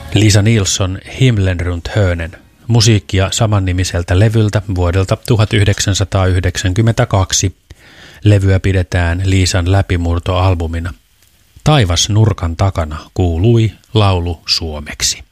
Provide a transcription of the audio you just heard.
Lisa Nilsson, Himlen runt hörnen, musiikkia samannimiseltä levyltä vuodelta 1992. Levyä pidetään Liisan läpimurtoalbumina. Taivas nurkan takana kuului laulu suomeksi.